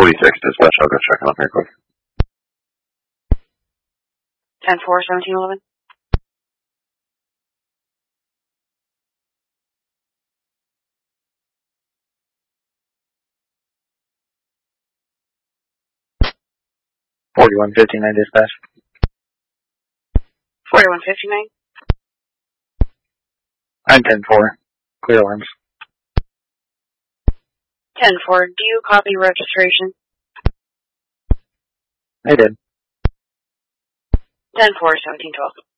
dispatch. I'll go check on here quick. 10-4, 1711. $41.59 dispatch. 4159. I'm 10-4. Clear alarms. 10-4, do you copy registration? I did. 10-4, 1712.